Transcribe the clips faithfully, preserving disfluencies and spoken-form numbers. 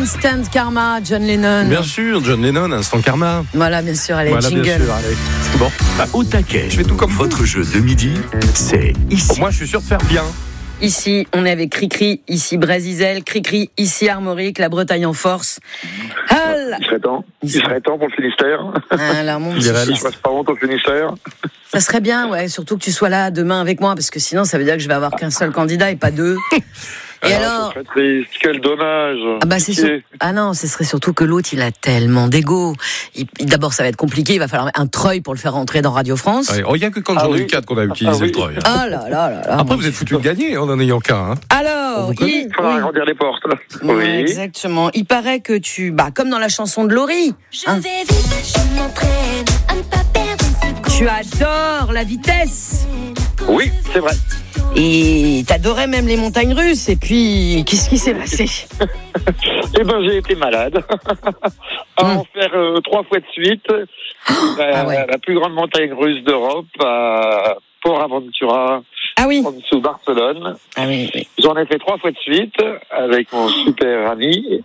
Instant Karma, John Lennon. Bien sûr, John Lennon, Instant Karma. Voilà, bien sûr, allez, voilà, jingle. Bien sûr, allez. Bon, Bah, au taquet, je fais tout comme votre jeu de midi, c'est ici. Bon, moi, je suis sûr de faire bien. Ici, on est avec Cricri, ici Brésil, Cricri, ici Armorique, la Bretagne en force. Il serait temps. Il serait temps pour le Finistère. Alors, mon petit Je passe pas honte au Finistère. Ça serait bien, ouais, surtout que tu sois là demain avec moi, parce que sinon, ça veut dire que je vais avoir qu'un seul candidat et pas deux. Et ah, alors, c'est très triste, quel dommage. ah bah c'est sûr. Ah non, ce serait surtout que l'autre, il a tellement d'ego. Il, d'abord, ça va être compliqué. Il va falloir un treuil pour le faire rentrer dans Radio France. Il ouais, n'y oh, a que quand ah, j'en ai oui. eu quatre qu'on a utilisé ah, oui. le treuil. Hein. Ah là là là là. Après, vous êtes foutu de gagner en n'en ayant qu'un. Hein. Alors, il, il faudra oui. agrandir les portes. Ouais, oui. Exactement. Il paraît que tu, bah, comme dans la chanson de Laurie. Hein. Je vais vite, je m'entraîne à ne pas perdre une seconde. Tu adores la vitesse. Oui, c'est vrai. Et t'adorais même les montagnes russes. Et puis, qu'est-ce qui s'est passé? Eh ben, j'ai été malade. à mmh. en faire euh, trois fois de suite. Oh, la, ah ouais. la plus grande montagne russe d'Europe, à Port Aventura, ah oui. en dessous de Barcelone. Ah oui, oui. J'en ai fait trois fois de suite avec mon super ami.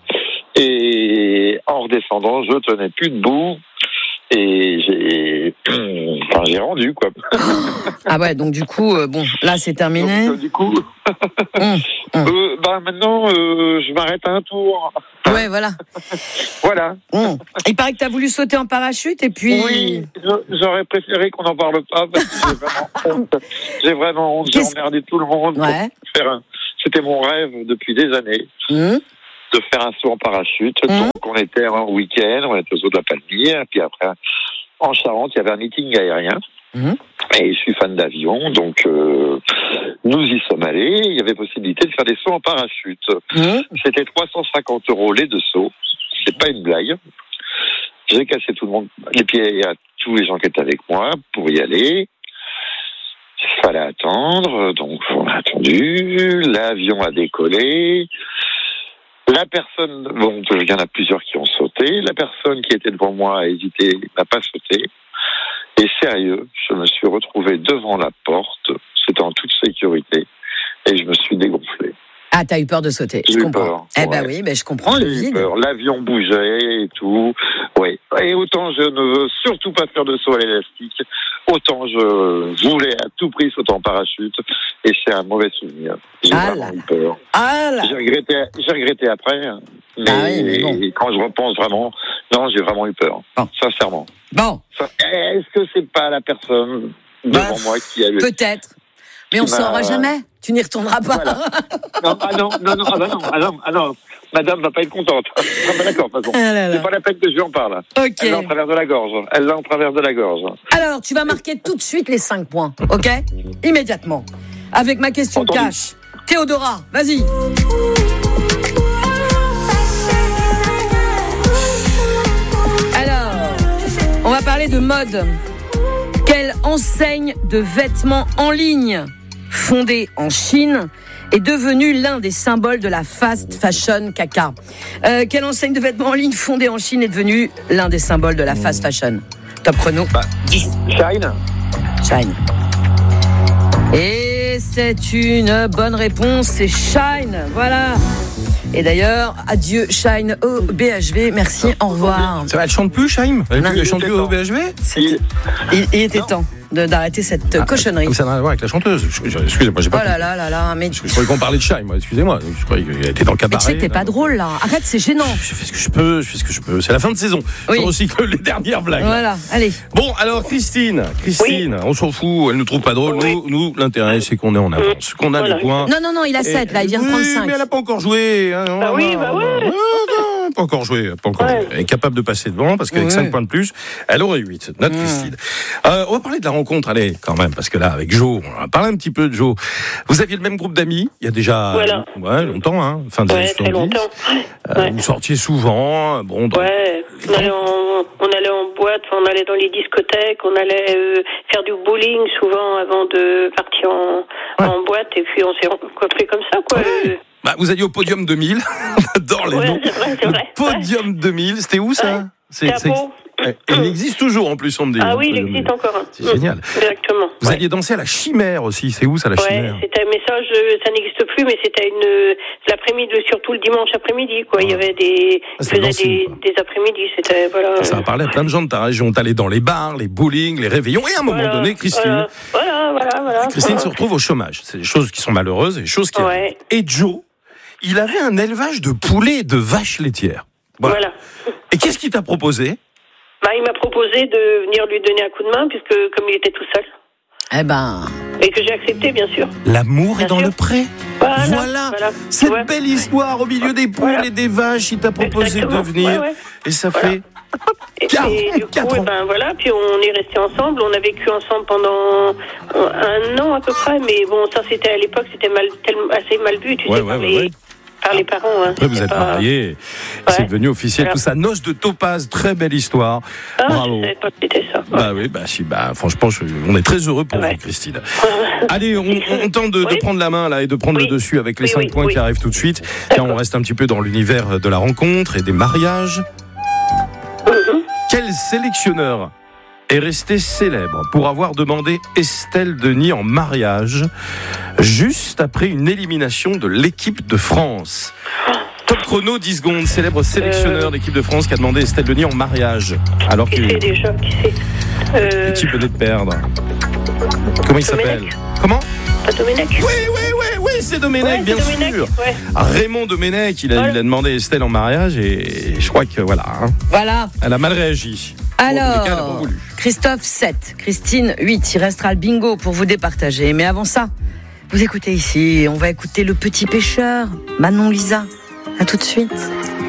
Et en redescendant, je tenais plus debout. Et j'ai, enfin, j'ai rendu, quoi. Ah ouais, donc du coup, euh, bon, là, c'est terminé. Donc, euh, du coup, mmh, mmh. Euh, bah, maintenant, euh, je m'arrête à un tour. Ouais, voilà. Voilà. Mmh. Il paraît que tu as voulu sauter en parachute et puis... Oui, j'aurais préféré qu'on n'en parle pas parce que j'ai vraiment honte. J'ai vraiment honte. J'ai Qu'est-ce... emmerdé tout le monde. Ouais. Pour faire un... C'était mon rêve depuis des années. Mmh. De faire un saut en parachute. Mmh. Donc, on était un week-end, on était au zoo de la Palmyre, puis après, en Charente, il y avait un meeting aérien. Mmh. Et je suis fan d'avion, donc euh, nous y sommes allés. Il y avait possibilité de faire des sauts en parachute. Mmh. C'était trois cent cinquante euros les deux sauts. C'est pas une blague. J'ai cassé tout le monde, les pieds à tous les gens qui étaient avec moi pour y aller. Il fallait attendre, donc on a attendu. L'avion a décollé. La personne, bon, il y en a plusieurs qui ont sauté. La personne qui était devant moi a hésité, n'a pas sauté. Et sérieux, je me suis retrouvé devant la porte. C'était en toute sécurité. Et je me suis dégonflé. Ah, t'as eu peur de sauter. J'ai je eu comprends. peur. Eh ouais. ben oui, ben je comprends J'ai le vide. Peur. L'avion bougeait et tout. Oui. Et autant je ne veux surtout pas faire de saut à l'élastique, autant je voulais à tout prix sauter en parachute. Et c'est un mauvais souvenir. J'ai ah vraiment eu peur. Ah là. J'ai regretté, j'ai regretté après. Mais, ah oui, mais bon. quand je repense vraiment, non, j'ai vraiment eu peur. Bon. Sincèrement. Bon. Est-ce que c'est pas la personne devant bah, moi qui a eu... Peut-être. Mais on ne saura jamais. Tu n'y retourneras pas. Voilà. Non, ah non, non, non, ah bah non, ah non, ah non. Madame va pas être contente. Ah bah d'accord, de toute façon. Ah là là. C'est pas la peine que je lui en parle. Okay. Elle l'a en travers de la gorge. Elle l'a en travers de la gorge. Alors, tu vas marquer tout de suite les cinq points, ok? Immédiatement. Avec ma question Entendu. cash. Théodora, vas-y. Alors, on va parler de mode. Quelle enseigne de vêtements en ligne fondée en Chine est devenue l'un des symboles de la fast fashion caca? euh, Quelle enseigne de vêtements en ligne fondée en Chine est devenue l'un des symboles de la fast fashion? Top chrono. Bah, Shine. Shine. Et c'est une bonne réponse, c'est Shine, voilà. Et d'ailleurs, adieu Shine au B H V, merci, au revoir. Ça va, elle chante plus, Shine? Elle, elle chante plus au B H V? il, il, il était non. temps de, d'arrêter cette ah, cochonnerie. Comme ça n'a rien à voir avec la chanteuse. Je, je, excusez-moi, j'ai pas. Oh là là là là, mais. Je, je croyais qu'on parlait de Shine, moi, excusez-moi. Je croyais qu'elle était dans le cabaret. Mais tu sais que t'es pas drôle là. Arrête, c'est gênant. Je, je fais ce que je peux, je fais ce que je peux. C'est la fin de saison. Oui. Je recycle les dernières blagues. Voilà, allez. Bon, alors Christine, Christine, oui. on s'en fout, elle nous trouve pas drôle. Oui. Nous, nous, l'intérêt, c'est qu'on est en avance, qu'on a voilà. des points. Non, non, non, il a sept là, il vient de oui, prendre cinq. Mais elle a pas encore joué. Hein, bah oui, bah ouais. Pas encore joué, pas encore ouais. joué. Elle est capable de passer devant parce qu'avec ouais. cinq points de plus, elle aurait huit. Notre mmh. Christine. Euh, on va parler de la rencontre, allez, quand même, parce que là, avec Jo, on va parler un petit peu de Jo. Vous aviez le même groupe d'amis, il y a déjà voilà. ouais, longtemps, hein, fin des ouais, années soixante-dix. Euh, ouais. Vous sortiez souvent, bon. Dans... Ouais, on allait, en, on allait en boîte, on allait dans les discothèques, on allait euh, faire du bowling souvent avant de partir en, ouais. en boîte, et puis on s'est rencontrés comme ça, quoi. Ouais. Bah, vous alliez au Podium deux mille. On adore les ouais, noms. C'est vrai, c'est vrai. Le Podium ouais. deux mille, c'était où ça? Ouais. C'est, c'est à Pau. Il existe toujours en plus, on me dit. Ah oui, il existe encore. Hein. C'est génial. Exactement. Vous ouais. alliez danser à la Chimère aussi. C'est où ça, la ouais, Chimère? C'était, mais ça, je, ça n'existe plus, mais c'était une l'après-midi, surtout le dimanche après-midi, quoi. Ah. Il y avait des, ah, faisait dancing, des, des après-midi. C'était voilà. Ça a parlé à plein de gens de ta région. T'allais dans les bars, les bowling, les réveillons, et à un moment voilà, donné, Christine. Voilà, voilà, voilà. voilà. Christine se retrouve au chômage. C'est des choses qui sont malheureuses, des choses qui. Ouais. Et Joe, il avait un élevage de poulets et de vaches laitières. Voilà. voilà. Et qu'est-ce qu'il t'a proposé? Bah, il m'a proposé de venir lui donner un coup de main, puisque comme il était tout seul. Eh ben. Et que j'ai accepté, bien sûr. L'amour bien est dans sûr. le pré. Voilà. Voilà. voilà. Cette ouais. belle histoire au milieu des poules voilà. et des vaches, il t'a proposé Exactement. de venir. Ouais, ouais. Et ça voilà. fait. Et, et du coup, et ben voilà, puis on est restés ensemble. On a vécu ensemble pendant un an à peu près, mais bon, ça c'était à l'époque, c'était mal, assez mal vu, tu ouais, sais, ouais, par, ouais, les, ouais. par les parents. Hein. Après, vous êtes pas... mariés, ouais. c'est devenu officiel. Voilà. Tout ça, noce de topaz, très belle histoire. Ah, bravo. Je savais pas que c'était ça. Ouais. Bah oui, bah si, bah franchement, je, on est très heureux pour ouais. vous, Christine. Allez, on, on tente de, oui. de prendre la main là et de prendre oui. le dessus avec les oui, cinq oui, points oui. qui arrivent tout de suite. Car on reste un petit peu dans l'univers de la rencontre et des mariages. Mm-hmm. Quel sélectionneur est resté célèbre pour avoir demandé Estelle Denis en mariage juste après une élimination de l'équipe de France? Top chrono, dix secondes. Célèbre sélectionneur euh... d'équipe de France qui a demandé Estelle Denis en mariage. Alors qui que c'est déjà qui c'est euh... l'équipe venait de perdre. Comment il s'appelle? Comment? Pas Domenech. Oui, oui, oui, oui, c'est Domenech, ouais, bien c'est Domenech, sûr. Ouais. Raymond Domenech, il a, voilà. il a demandé Estelle en mariage et je crois que voilà. Hein, voilà. Elle a mal réagi. Alors, bon, cas, elle a pas voulu. Christophe sept, Christine huit. Il restera le bingo pour vous départager. Mais avant ça, vous écoutez ici, on va écouter Le Petit Pêcheur, Manon Lisa. À tout de suite.